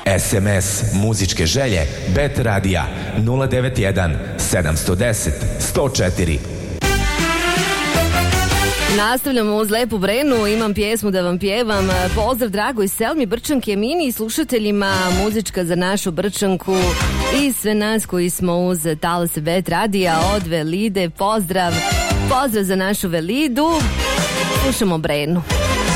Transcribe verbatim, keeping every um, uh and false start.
S M S muzičke želje Bet Radija nula devet jedan sedam jedan nula sto četiri. Nastavljamo uz lepu Brenu, imam pjesmu da vam pjevam. Pozdrav dragoj Selmi, Brčanke, Mini i slušateljima, muzička za našu Brčanku i sve nas koji smo uz talase Bet Radija od Velide. Pozdrav, pozdrav za našu Velidu. Slušamo Brenu.